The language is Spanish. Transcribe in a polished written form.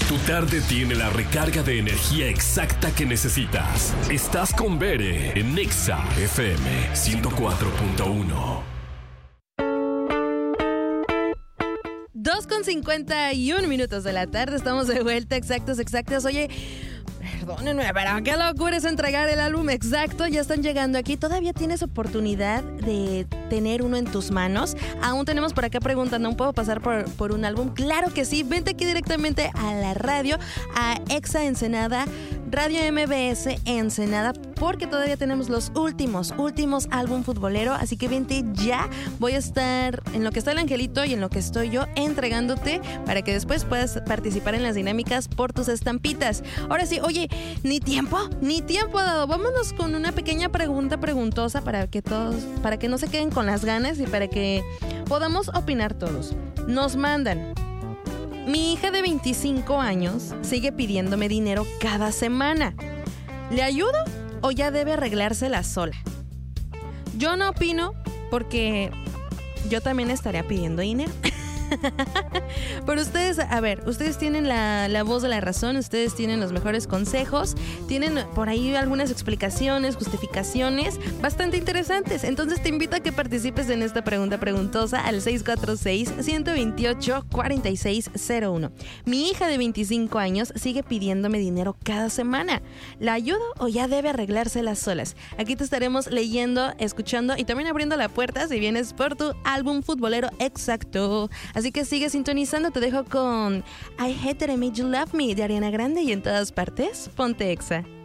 Tu tarde tiene la recarga de energía exacta que necesitas. Estás con Bere en Nexa FM 104.1. 2:51 de la tarde, estamos de vuelta, exactos. Oye, perdónenme, pero qué locura es entregar el álbum exacto. Ya están llegando aquí. Todavía tienes oportunidad de tener uno en tus manos. Aún tenemos por acá preguntando, ¿no puedo pasar por un álbum? Claro que sí. Vente aquí directamente a la radio, a Exa Ensenada, Radio MBS Ensenada, porque todavía tenemos los últimos álbum futbolero. Así que vente ya. Voy a estar en lo que está el Angelito y en lo que estoy yo entregándote para que después puedas participar en las dinámicas por tus estampitas. Ahora sí, oye, ni tiempo ha dado. Vámonos con una pequeña preguntosa para que no se queden con las ganas y para que podamos opinar todos. Nos mandan: mi hija de 25 años sigue pidiéndome dinero cada semana. ¿Le ayudo o ya debe arreglársela sola? Yo no opino porque yo también estaría pidiendo dinero. Pero ustedes, a ver, ustedes tienen la voz de la razón, ustedes tienen los mejores consejos, tienen por ahí algunas explicaciones, justificaciones bastante interesantes. Entonces te invito a que participes en esta pregunta preguntosa al 646-128-4601. Mi hija de 25 años sigue pidiéndome dinero cada semana. ¿La ayudo o ya debe arreglárselas solas? Aquí te estaremos leyendo, escuchando y también abriendo la puerta si vienes por tu álbum futbolero exacto. Así que sigue sintonizando, te dejo con I Hate That I Made You Love Me de Ariana Grande y en todas partes, ponte Exa.